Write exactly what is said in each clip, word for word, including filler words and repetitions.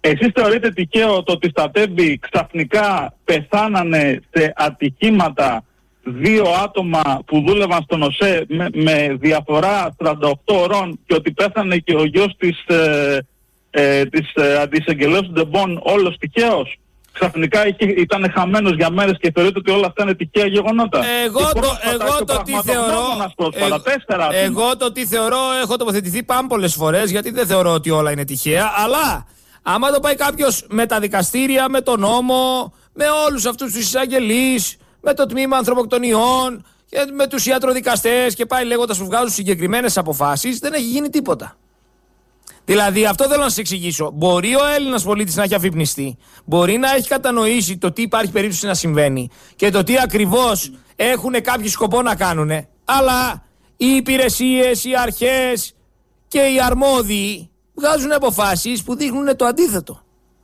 Εσείς θεωρείτε τυχαίο το ότι στα Τέμπη ξαφνικά πεθάνανε σε ατυχήματα δύο άτομα που δούλευαν στον ΟΣΕ με, με διαφορά τριάντα οκτώ ωρών και ότι πέθανε και ο γιος της, ε, ε, της ε, αντισαγγελέως του Ντεμπόν όλος τυχαίος? Ξαφνικά ήταν χαμένος για μέρες και θεωρείτε ότι όλα αυτά είναι τυχαία γεγονότα? Εγώ το, εγώ το τι θεωρώ, ε, εγώ το τι θεωρώ έχω τοποθετηθεί πάμπολες φορές, γιατί δεν θεωρώ ότι όλα είναι τυχαία, αλλά άμα το πάει κάποιος με τα δικαστήρια, με τον νόμο, με όλους αυτούς τους εισαγγελείς, με το τμήμα ανθρωποκτονιών, με τους ιατροδικαστές και πάει λέγοντας που βγάζουν συγκεκριμένες αποφάσεις, δεν έχει γίνει τίποτα. Δηλαδή, αυτό θέλω να σας εξηγήσω. Μπορεί ο Έλληνας πολίτης να έχει αφυπνιστεί, μπορεί να έχει κατανοήσει το τι υπάρχει περίπτωση να συμβαίνει και το τι ακριβώς έχουν κάποιοι σκοπό να κάνουν, αλλά οι υπηρεσίες, οι αρχές και οι αρμόδιοι βγάζουν αποφάσεις που δείχνουν το αντίθετο.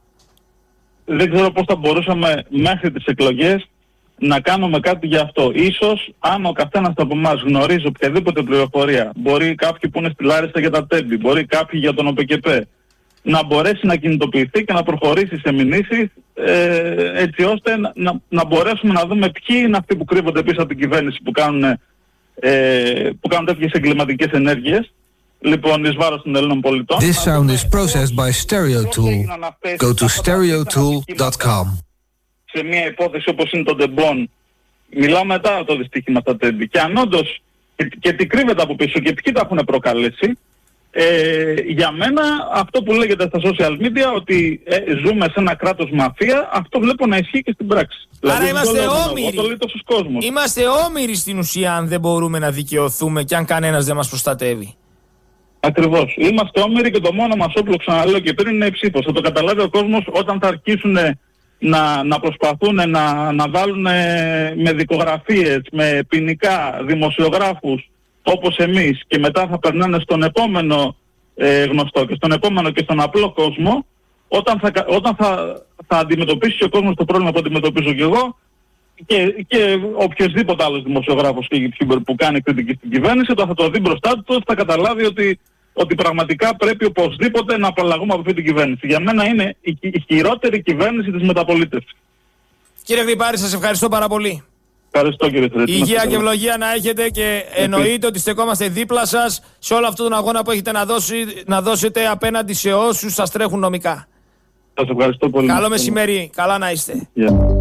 Δεν ξέρω πώς θα μπορούσαμε μέχρι τις εκλογές να κάνουμε κάτι γι' αυτό. Ίσως, αν ο καθένας από εμάς γνωρίζει οποιαδήποτε πληροφορία, μπορεί κάποιοι που είναι στη Λάρισα για τα Τέμπη, μπορεί κάποιοι για τον ΟΠΕΚΕΠΕ, να μπορέσει να κινητοποιηθεί και να προχωρήσει σε μηνύσεις, ε, έτσι ώστε να, να, να μπορέσουμε να δούμε ποιοι είναι αυτοί που κρύβονται πίσω από την κυβέρνηση που κάνουν, ε, που κάνουν τέτοιες εγκληματικές ενέργειες. Λοιπόν, εις βάρος των Ελλήνων πολιτών. This sound is processed by StereoTool. Go to stereotool dot com. Σε μια υπόθεση όπως είναι το Ντεμπόν, μιλάω μετά από το δυστύχημα στα Τέμπη, και αν όντως και, και τι κρύβεται από πίσω και ποιοι τα έχουν προκαλέσει, ε, για μένα αυτό που λέγεται στα social media ότι ε, ζούμε σε ένα κράτος μαφία, αυτό βλέπω να ισχύει και στην πράξη. Άρα δηλαδή, είμαστε το όμοιροι. το λέει τόσος κόσμος. Είμαστε όμοιροι στην ουσία αν δεν μπορούμε να δικαιωθούμε και αν κανένας δεν μας προστατεύει. Ακριβώς. Είμαστε όμοιροι και το μόνο μας όπλο, ξαναλέω και πριν, είναι η ψήφος. Θα το καταλάβει ο κόσμος όταν θα αρχίσουν να, να προσπαθούν να, να βάλουν με δικογραφίες, με ποινικά δημοσιογράφους όπως εμείς και μετά θα περνάνε στον επόμενο ε, γνωστό και στον επόμενο και στον απλό κόσμο, όταν θα, όταν θα, θα αντιμετωπίσει ο κόσμος το πρόβλημα που αντιμετωπίζω και εγώ και, και οποιοσδήποτε άλλος δημοσιογράφος και YouTuber που κάνει κριτική στην κυβέρνηση, όταν θα το δει μπροστά του θα καταλάβει ότι ότι πραγματικά πρέπει οπωσδήποτε να απαλλαγούμε από αυτή την κυβέρνηση. Για μένα είναι η, η χειρότερη κυβέρνηση της μεταπολίτευσης. Κύριε Γρυπάρη, σας ευχαριστώ πάρα πολύ. Ευχαριστώ κύριε Θρέτη. Υγεία και ευλογία να έχετε και εννοείται ότι στεκόμαστε δίπλα σας σε όλο αυτόν τον αγώνα που έχετε να, δώσει, να δώσετε απέναντι σε όσους σας τρέχουν νομικά. Σας ευχαριστώ πολύ. Καλό μεσημέρι, καλά να είστε. Yeah.